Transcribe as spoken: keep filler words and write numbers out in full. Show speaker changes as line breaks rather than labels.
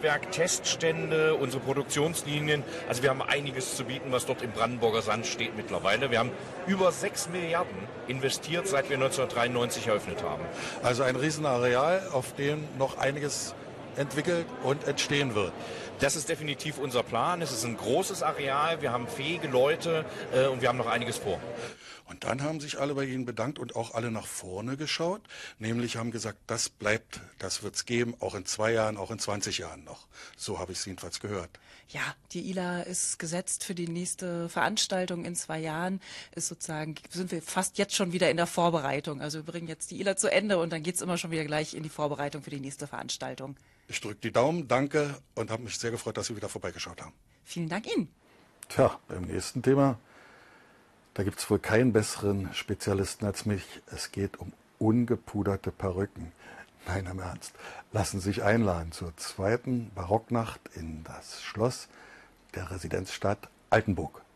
Kunstwerk, Teststände, unsere Produktionslinien. Also wir haben einiges zu bieten, was dort im Brandenburger Sand steht mittlerweile. Wir haben über sechs Milliarden investiert, seit wir neunzehnhundertdreiundneunzig eröffnet haben.
Also ein Riesenareal, auf dem noch einiges entwickelt und entstehen wird.
Das ist definitiv unser Plan. Es ist ein großes Areal, wir haben fähige Leute äh, und wir haben noch einiges vor.
Und dann haben sich alle bei Ihnen bedankt und auch alle nach vorne geschaut, nämlich haben gesagt, das bleibt, das wird es geben, auch in zwei Jahren, auch in zwanzig Jahren noch. So habe ich es jedenfalls gehört.
Ja, die I L A ist gesetzt für die nächste Veranstaltung in zwei Jahren. Ist sozusagen, sind wir fast jetzt schon wieder in der Vorbereitung. Also wir bringen jetzt die I L A zu Ende und dann geht es immer schon wieder gleich in die Vorbereitung für die nächste Veranstaltung.
Ich drücke die Daumen, danke und habe mich sehr gefreut, dass Sie wieder vorbeigeschaut haben.
Vielen Dank Ihnen.
Tja, beim nächsten Thema, da gibt es wohl keinen besseren Spezialisten als mich. Es geht um ungepuderte Perücken. Nein, im Ernst. Lassen Sie sich einladen zur zweiten Barocknacht in das Schloss der Residenzstadt Altenburg.